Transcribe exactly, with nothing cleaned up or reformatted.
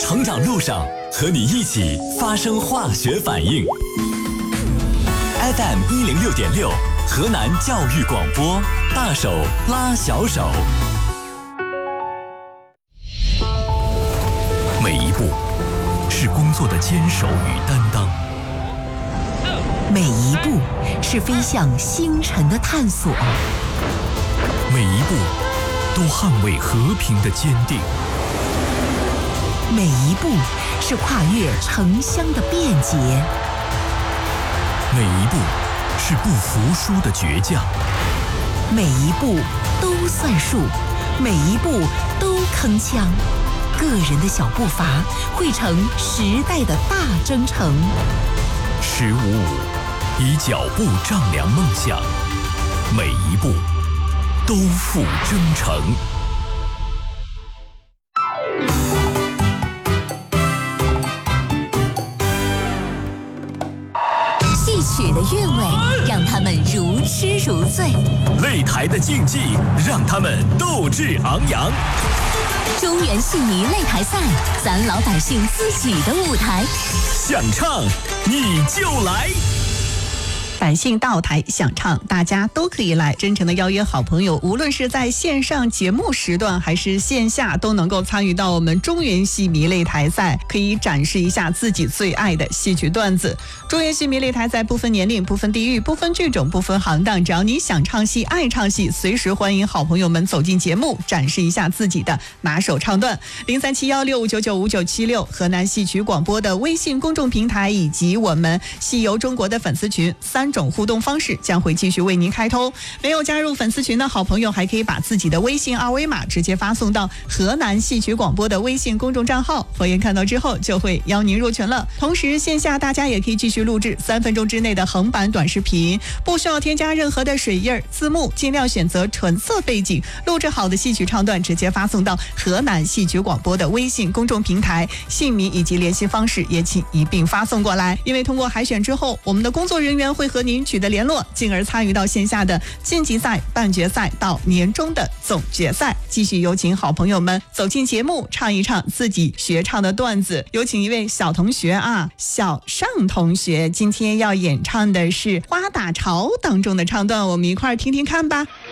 成长路上和你一起发生化学反应。F M 一零六点六，河南教育广播，大手拉小手。每一步是工作的坚守与担当， 每一步是飞向星辰的探索， 每一步都捍卫和平的坚定， 每一步是跨越城乡的便捷， 每一步是不服输的倔强， 每一步都算数，每一步都铿锵。个人的小步伐汇成时代的大征程。 十五五，以脚步丈量梦想，每一步都付征程。 戏曲的韵味让他们如痴如醉， 擂台的竞技让他们斗志昂扬。 中原戏迷擂台赛，咱老百姓自己的舞台， 想唱你就来。 百姓到台想唱，大家都可以来，真诚的邀约好朋友，无论是在线上节目时段还是线下，都能够参与到我们中原戏迷擂台赛，可以展示一下自己最爱的戏曲段子。中原戏迷擂台赛不分年龄、不分地域、不分剧种、不分行当，只要你想唱戏、爱唱戏，随时欢迎好朋友们走进节目，展示一下自己的拿手唱段。零三七幺六五九九五九七六，河南戏曲广播的微信公众平台以及我们戏游中国的粉丝群，三种互动方式将会继续为您开通。没有加入粉丝群的好朋友，还可以把自己的微信二维码直接发送到河南戏曲广播的微信公众账号，佛爷看到之后就会邀您入群了。同时线下大家也可以继续录制三分钟之内的横版短视频，不需要添加任何的水印字幕，尽量选择纯色背景，录制好的戏曲唱段直接发送到河南戏曲广播的微信公众平台，姓名以及联系方式也请一并发送过来。因为通过海选之后，我们的工作人员会和您取得联络，进而参与到线下的晋级赛、半决赛到年终的总决赛。继续有请好朋友们走进节目，唱一唱自己学唱的段子。有请一位小同学啊，小尚同学，今天要演唱的是《花打潮》当中的唱段，我们一块儿听听看吧。